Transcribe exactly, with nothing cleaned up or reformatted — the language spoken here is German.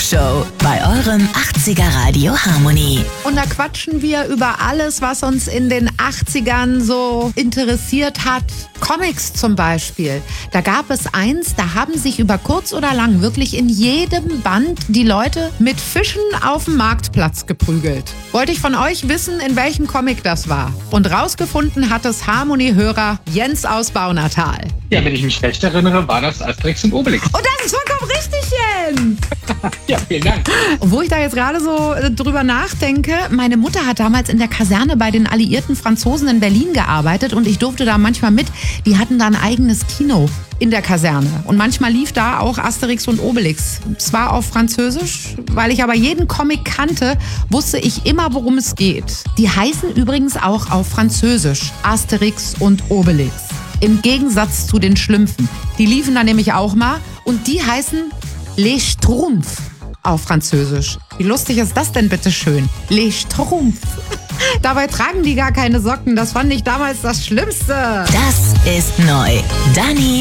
Show bei eurem achtziger Radio Harmony. Und da quatschen wir über alles, was uns in den achtzigern so interessiert hat. Comics zum Beispiel. Da gab es eins, da haben sich über kurz oder lang wirklich in jedem Band die Leute mit Fischen auf dem Marktplatz geprügelt. Wollte ich von euch wissen, in welchem Comic das war. Und rausgefunden hat es Harmony-Hörer Jens aus Baunatal. Ja, wenn ich mich recht erinnere, war das Asterix und Obelix. Und das ist vollkommen richtig, Jens! Ja, vielen Dank. Wo ich da jetzt gerade so äh, drüber nachdenke, meine Mutter hat damals in der Kaserne bei den alliierten Franzosen in Berlin gearbeitet und ich durfte da manchmal mit. Die hatten da ein eigenes Kino in der Kaserne und manchmal lief da auch Asterix und Obelix. Zwar auf Französisch, weil ich aber jeden Comic kannte, wusste ich immer, worum es geht. Die heißen übrigens auch auf Französisch Asterix und Obelix. Im Gegensatz zu den Schlümpfen. Die liefen da nämlich auch mal und die heißen Les Schtroumpfs auf Französisch. Wie lustig ist das denn bitte schön? Les Schtroumpfs. Dabei tragen die gar keine Socken. Das fand ich damals das Schlimmste. Das ist neu. Dani